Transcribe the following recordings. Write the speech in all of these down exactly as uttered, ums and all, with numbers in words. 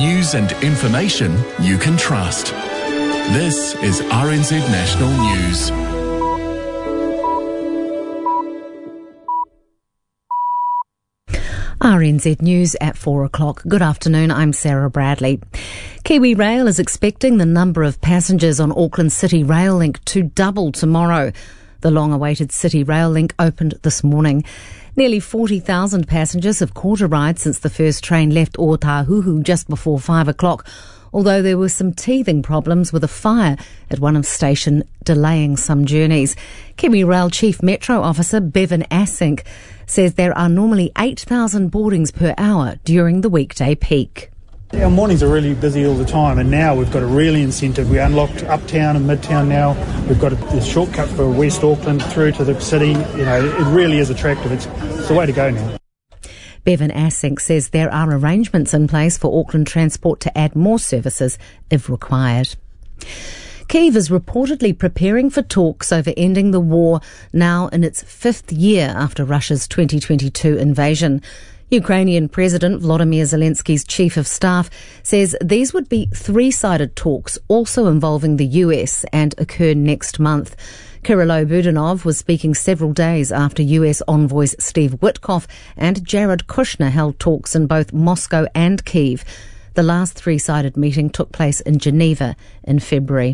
News and information you can trust. This is R N Z National News. R N Z News at four o'clock. Good afternoon, I'm Sarah Bradley. Kiwi Rail is expecting the number of passengers on Auckland City Rail Link to double tomorrow. The long-awaited City Rail Link opened this morning. Nearly forty thousand passengers have caught a ride since the first train left Otahuhu just before five o'clock, although there were some teething problems with a fire at one of the station delaying some journeys. Kiwi Rail Chief Metro Officer Bevan Asink says there are normally eight thousand boardings per hour during the weekday peak. Our mornings are really busy all the time, and now we've got a really incentive. We unlocked Uptown and Midtown now. We've got a, a shortcut for West Auckland through to the city. You know, it really is attractive. It's, it's the way to go now. Bevan Asink says there are arrangements in place for Auckland Transport to add more services if required. Kyiv is reportedly preparing for talks over ending the war, now in its fifth year after Russia's twenty twenty-two invasion. Ukrainian President Volodymyr Zelensky's chief of staff says these would be three-sided talks also involving the U S and occur next month. Kyrylo Budanov was speaking several days after U S envoys Steve Witkoff and Jared Kushner held talks in both Moscow and Kyiv. The last three-sided meeting took place in Geneva in February.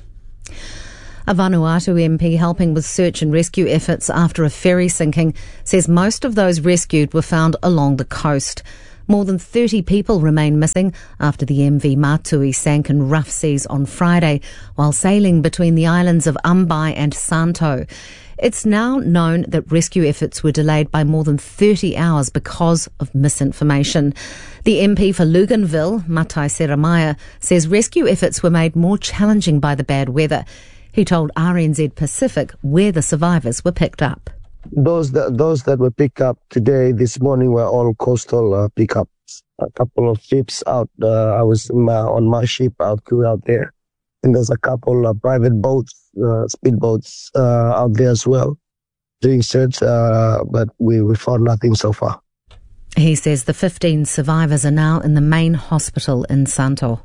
A Vanuatu M P helping with search and rescue efforts after a ferry sinking says most of those rescued were found along the coast. More than thirty people remain missing after the M V Matui sank in rough seas on Friday while sailing between the islands of Ambai and Santo. It's now known that rescue efforts were delayed by more than thirty hours because of misinformation. The M P for Luganville, Matai Seramaya, says rescue efforts were made more challenging by the bad weather. He told R N Z Pacific where the survivors were picked up. Those that those that were picked up today, this morning, were all coastal uh, pickups. A couple of ships out. Uh, I was in my, on my ship out out there, and there's a couple of private boats, uh, speedboats uh, out there as well, doing search. Uh, but we we found nothing so far. He says the fifteen survivors are now in the main hospital in Santo.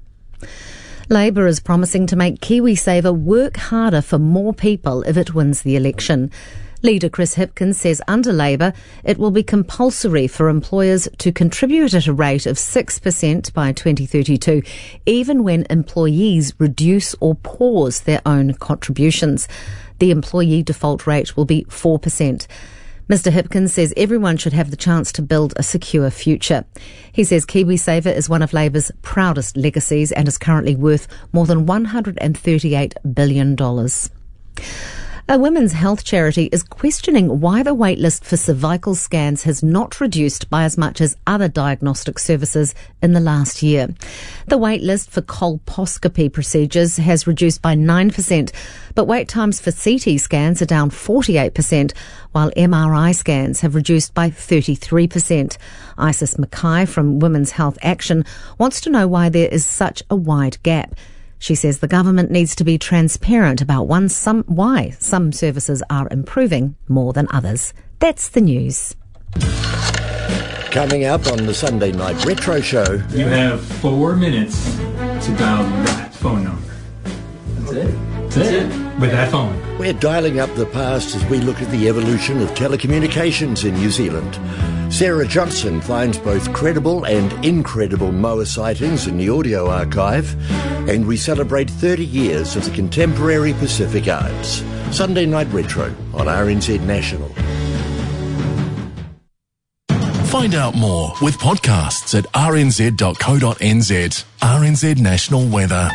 Labour is promising to make KiwiSaver work harder for more people if it wins the election. Leader Chris Hipkins says under Labour it will be compulsory for employers to contribute at a rate of six percent by twenty thirty-two, even when employees reduce or pause their own contributions. The employee default rate will be four percent. Mister Hipkins says everyone should have the chance to build a secure future. He says KiwiSaver is one of Labour's proudest legacies and is currently worth more than one hundred thirty-eight billion dollars. A women's health charity is questioning why the waitlist for cervical scans has not reduced by as much as other diagnostic services in the last year. The waitlist for colposcopy procedures has reduced by nine percent, but wait times for C T scans are down forty-eight percent, while M R I scans have reduced by thirty-three percent. Isis Mackay from Women's Health Action wants to know why there is such a wide gap. She says the government needs to be transparent about one, some, why some services are improving more than others. That's the news. Coming up on the Sunday Night Retro Show. You have four minutes to dial that phone number. That's it? That's, That's it. it. With that phone. We're dialing up the past as we look at the evolution of telecommunications in New Zealand. Sarah Johnson finds both credible and incredible moa sightings in the audio archive, and we celebrate thirty years of the contemporary Pacific arts. Sunday Night Retro on R N Z National. Find out more with podcasts at r n z dot co dot n z. R N Z National Weather.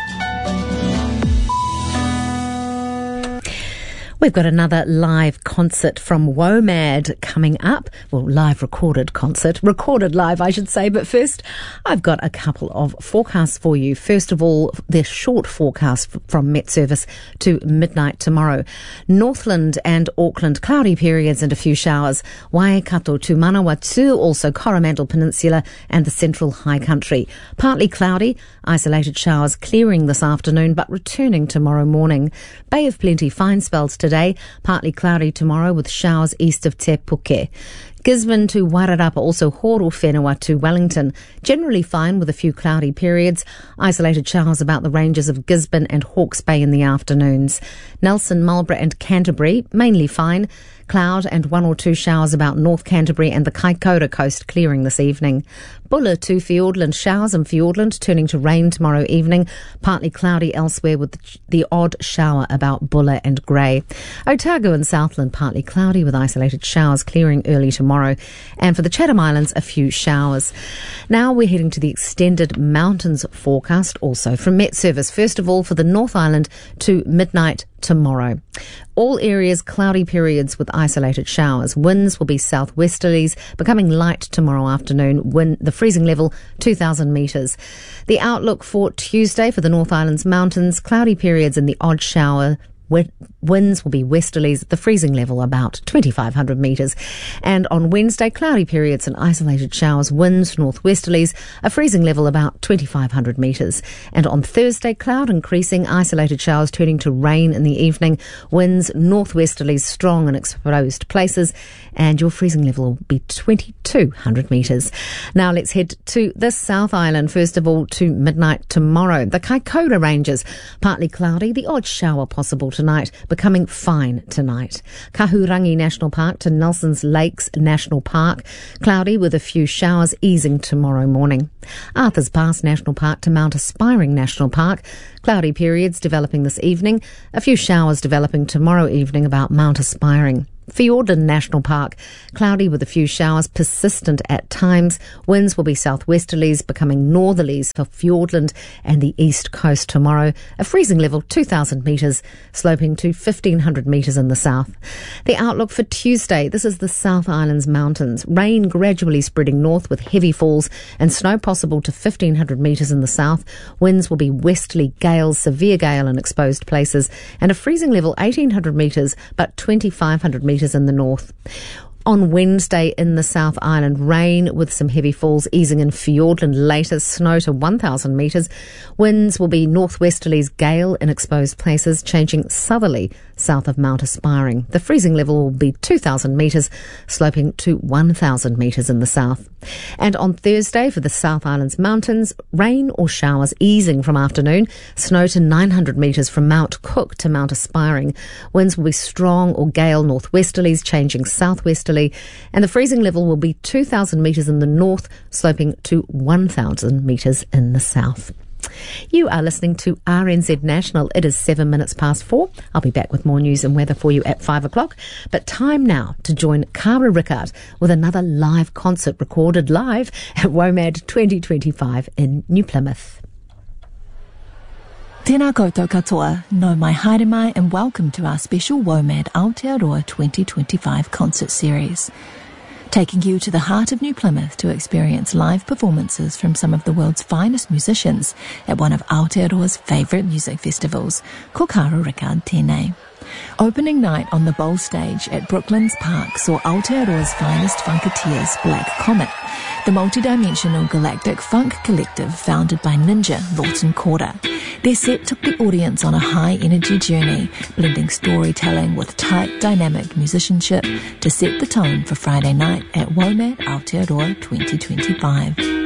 We've got another live concert from WOMAD coming up. Well, live recorded concert. Recorded live, I should say. But first, I've got a couple of forecasts for you. First of all, the short forecast from Met Service to midnight tomorrow. Northland and Auckland, cloudy periods and a few showers. Waikato to Manawatu, also Coromandel Peninsula and the Central High Country. Partly cloudy, isolated showers clearing this afternoon but returning tomorrow morning. Bay of Plenty, fine spells today. Partly cloudy tomorrow with showers east of Te Puke. Gisborne to Wairarapa, also Horowhenua to Wellington. Generally fine with a few cloudy periods. Isolated showers about the ranges of Gisborne and Hawke's Bay in the afternoons. Nelson, Marlborough and Canterbury, mainly fine. Cloud and one or two showers about North Canterbury and the Kaikoura coast clearing this evening. Bulla to Fiordland, showers in Fiordland turning to rain tomorrow evening. Partly cloudy elsewhere with the odd shower about Bulla and Grey. Otago and Southland partly cloudy with isolated showers clearing early tomorrow. And for the Chatham Islands, a few showers. Now we're heading to the extended mountains forecast also from Met Service. First of all, for the North Island to midnight tomorrow. All areas cloudy periods with isolated showers. Winds will be southwesterlies, becoming light tomorrow afternoon. Wind, the freezing level two thousand metres. The outlook for Tuesday for the North Island's mountains, cloudy periods and the odd shower. Winds will be westerlies at the freezing level about twenty-five hundred metres. And on Wednesday, cloudy periods and isolated showers, winds northwesterlies, a freezing level about twenty-five hundred metres. And on Thursday, cloud increasing, isolated showers turning to rain in the evening, winds northwesterlies strong in exposed places, and your freezing level will be twenty-two hundred metres. Now let's head to the South Island, first of all to midnight tomorrow. The Kaikoura Ranges, partly cloudy, the odd shower possible tonight, becoming fine tonight. Kahurangi National Park to Nelson's Lakes National Park, cloudy with a few showers easing tomorrow morning. Arthur's Pass National Park to Mount Aspiring National Park, cloudy periods developing this evening, a few showers developing tomorrow evening about Mount Aspiring. Fiordland National Park, cloudy with a few showers, persistent at times. Winds will be southwesterlies, becoming northerlies for Fiordland and the east coast tomorrow. A freezing level two thousand metres, sloping to fifteen hundred metres in the south. The outlook for Tuesday, this is the South Island's mountains. Rain gradually spreading north with heavy falls and snow possible to fifteen hundred metres in the south. Winds will be westerly gales, severe gale in exposed places, and a freezing level eighteen hundred metres, but twenty-five hundred metres in the north. On Wednesday in the South Island, rain with some heavy falls easing in Fiordland later, snow to one thousand metres. Winds will be northwesterlies, gale in exposed places, changing southerly south of Mount Aspiring. The freezing level will be two thousand metres, sloping to one thousand metres in the south. And on Thursday for the South Island's mountains, rain or showers easing from afternoon, snow to nine hundred metres from Mount Cook to Mount Aspiring. Winds will be strong or gale northwesterlies, changing southwesterly, and the freezing level will be two thousand metres in the north, sloping to one thousand metres in the south. You are listening to R N Z National. It is seven minutes past four. I'll be back with more news and weather for you at five o'clock. But time now to join Cara Rickard with another live concert recorded live at WOMAD twenty twenty-five in New Plymouth. Tēnā koutou katoa, no mai haere mai, and welcome to our special WOMAD Aotearoa twenty twenty-five concert series. Taking you to the heart of New Plymouth to experience live performances from some of the world's finest musicians at one of Aotearoa's favourite music festivals, Ko Cara Rickard tēnei. Opening night on the Bowl stage at Brooklands Park saw Aotearoa's finest funketeers, Black Comet, the multidimensional galactic funk collective founded by Ninja Lawton Corder. Their set took the audience on a high-energy journey, blending storytelling with tight, dynamic musicianship to set the tone for Friday night at WOMAD Aotearoa twenty twenty-five.